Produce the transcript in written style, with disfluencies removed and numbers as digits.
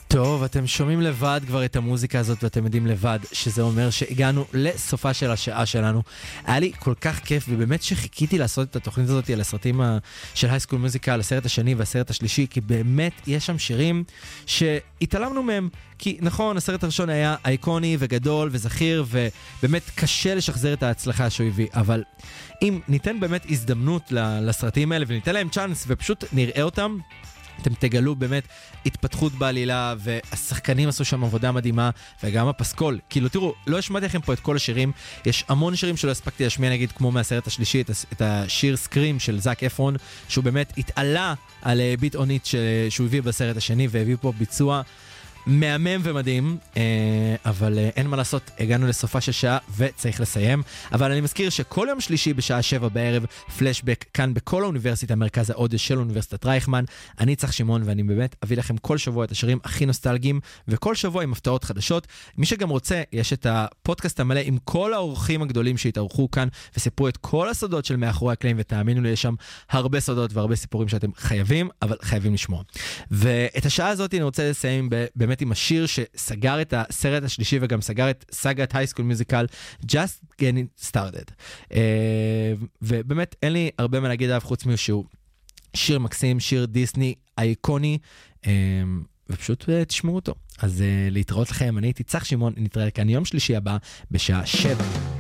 טוב, אתם שומעים לבד כבר את המוזיקה הזאת ואתם יודעים לבד שזה אומר שהגענו לסופה של השעה שלנו. היה לי כל כך כיף ובאמת שחיכיתי לעשות את התוכנית הזאת על הסרטים של הייסקול מוזיקל, הסרט השני והסרט השלישי, כי באמת יש שם שירים שהתעלמנו מהם. כי נכון, הסרט הראשון היה אייקוני וגדול וזכיר ובאמת קשה לשחזר את ההצלחה שהוא הביא, אבל אם ניתן באמת הזדמנות לסרטים האלה וניתן להם צ'אנס ופשוט נראה אותם, אתם תגלו באמת התפתחות בעלילה, והשחקנים עשו שם עבודה מדהימה, וגם הפסקול. כאילו, תראו, לא השמעתי לכם פה את כל השירים, יש המון שירים שלא הספקתי להשמיע, נגיד, כמו מהסרט השלישי, את השיר סקרים של זאק אפרון, שהוא באמת התעלה על ביט אונית שהוא הביא בסרט השני, והביא פה ביצוע מהמם ומדהים, אבל אין מה לעשות, הגענו לסופה של שעה וצריך לסיים. אבל אני מזכיר שכל יום שלישי בשעה 7 בערב פלשבק כאן בכל האוניברסיטה, מרכז האודיו של אוניברסיטת רייכמן. אני צריך שמעון ואני באמת אביא לכם כל שבוע את השירים הכי נוסטלגיים וכל שבוע עם הפתעות חדשות. מי שגם רוצה, יש את הפודקאסט המלא עם כל האורחים הגדולים שהתארחו כאן וסיפרו את כל הסודות של מאחורי הקלעים, ותאמינו לי, יש שם הרבה סודות והרבה סיפורים שאתם חייבים, אבל חייבים לשמוע. ואת השעה הזאת אני רוצה לסיים באמת עם השיר שסגר את הסרט השלישי וגם סגר את סאגת הייסקול מוזיקל, Just Getting Started. ובאמת אין לי הרבה מה להגיד עליו חוץ משהו שיר מקסים, שיר דיסני אייקוני, ופשוט תשמעו אותו. אז להתראות לכם, אני הייתי צח שמעון, נתראה כאן יום שלישי הבא בשעה 7.